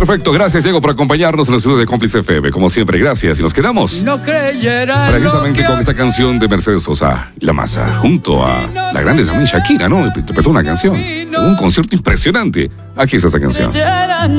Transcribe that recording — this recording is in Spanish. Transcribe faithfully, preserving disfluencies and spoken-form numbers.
Perfecto, gracias Diego por acompañarnos en el estudio de Cómplice F M. Como siempre, gracias. Y nos quedamos no precisamente con esta canción de Mercedes Sosa, La Masa, junto a la grande también Shakira, ¿no? Interpretó una canción en un concierto impresionante. Aquí está esta canción.